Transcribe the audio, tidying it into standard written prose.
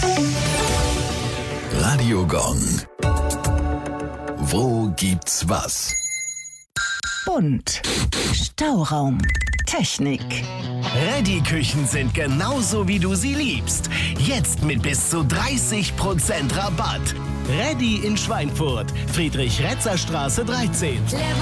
Radio Gong. Wo gibt's was? Bunt. Stauraum. Technik. Reddy-Küchen sind genauso, wie du sie liebst. Jetzt mit bis zu 30% Rabatt. Reddy in Schweinfurt, Friedrich-Retzer-Straße 13. Clever